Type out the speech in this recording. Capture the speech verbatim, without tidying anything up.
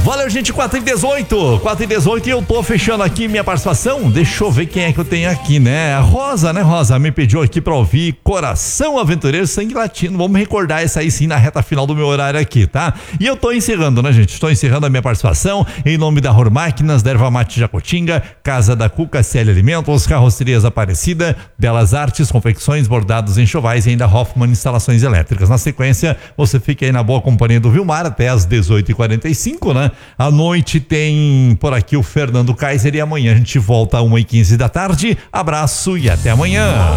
Valeu, gente, quatro e dezoito. quatro e dezoito e eu tô fechando aqui minha participação. Deixa eu ver quem é que eu tenho aqui, né? A Rosa, né, Rosa? Me pediu aqui pra ouvir Coração Aventureiro, Sangue Latino. Vamos recordar essa aí sim na reta final do meu horário aqui, tá? E eu tô encerrando, né, gente? Estou encerrando a minha participação em nome da Ror Máquinas, da Erva Mate Jacotinga, Casa da Cuca, C L Alimentos, Carrocerias Aparecida, Belas Artes, Confecções, Bordados, Enxovais e ainda Hoffman Instalações Elétricas. Na sequência, você fica aí na boa companhia do Vilmar até às dezoito e quarenta e cinco, né? À noite tem por aqui o Fernando Kaiser e amanhã a gente volta às uma e quinze da tarde. Abraço e até amanhã.